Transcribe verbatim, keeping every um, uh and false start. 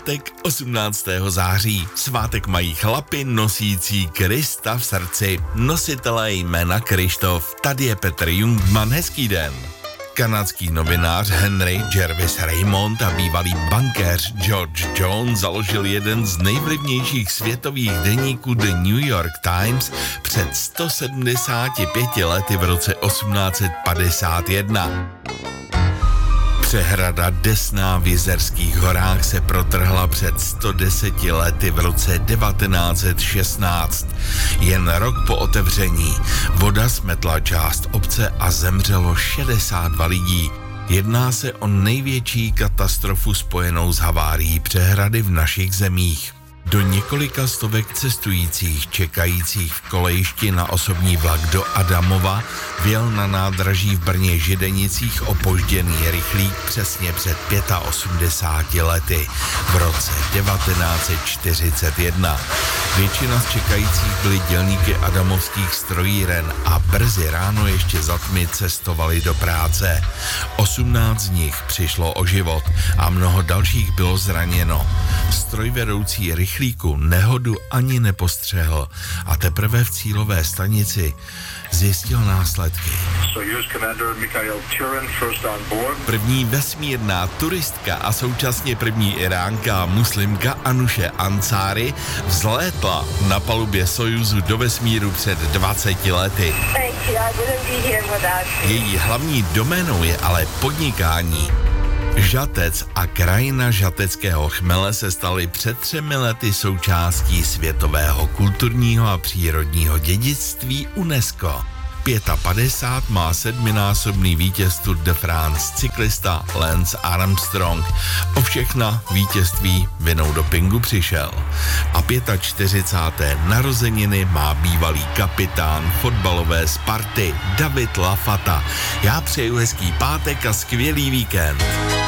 pátek osmnáctého září. Svátek mají chlapi nosící Krista v srdci. Nositelé jména Krištof. Tady je Petr Jungmann, hezký den. Kanadský novinář Henry Jervis Raymond a bývalý bankéř George Jones založil jeden z nejvlivnějších světových deníků The New York Times před sto sedmdesáti pěti lety v roce osmnáct set padesát jedna. Přehrada Desná v Jizerských horách se protrhla před sto deseti lety v roce devatenáct set šestnáct. Jen rok po otevření voda smetla část obce a zemřelo šedesát dva lidí. Jedná se o největší katastrofu spojenou s havárií přehrady v našich zemích. Do několika stovek cestujících čekajících v kolejišti na osobní vlak do Adamova vjel na nádraží v Brně Židenicích opožděný rychlík přesně před osmdesáti pěti lety v roce devatenáct set čtyřicet jedna. Většina z čekajících byly dělníky adamovských strojíren a brzy ráno ještě za tmy cestovali do práce. osmnáct z nich přišlo o život a mnoho dalších bylo zraněno. Strojvedoucí rychlíku nehodu ani nepostřehl a teprve v cílové stanici zjistil následky. První vesmírná turistka a současně první Iránka muslimka Anuše Ansári vzlétla na palubě Sojuzu do vesmíru před dvaceti lety. Její hlavní doménou je ale podnikání. Žatec a krajina žateckého chmele se staly před třemi lety součástí světového kulturního a přírodního dědictví UNESCO. padesát pět má sedminásobný vítěz Tour de France cyklista Lance Armstrong. O všechna vítězství vinou dopingu přišel. A čtyřicáté páté narozeniny má bývalý kapitán fotbalové Sparty David Lafata. Já přeju hezký pátek a skvělý víkend.